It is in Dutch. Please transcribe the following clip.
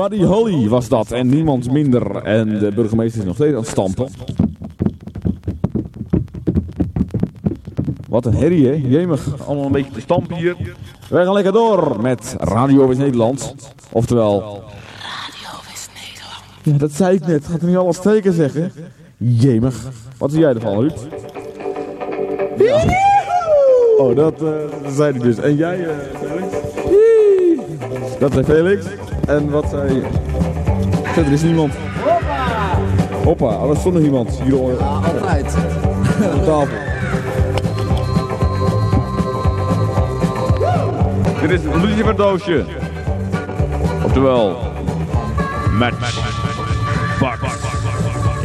Buddy Holly was dat en niemand minder. En de burgemeester is nog steeds aan het stampen. Wat een herrie, hè? Jemig, allemaal een beetje te stampen hier. Wij gaan lekker door met Radio West-Nederland. Oftewel... Radio West-Nederland. Ja, dat zei ik net. Gaat er niet alles steken zeggen? Jemig. Wat zie jij ervan, Ruud? Ja. Oh, dat zei hij dus. En jij, Felix? Dat zei Felix. En wat zei... Er is niemand. Hoppa! Hoppa, oh, er stond nog iemand. Hier Altijd. op tafel. Dit is een luciferdoosje. Oftewel, match.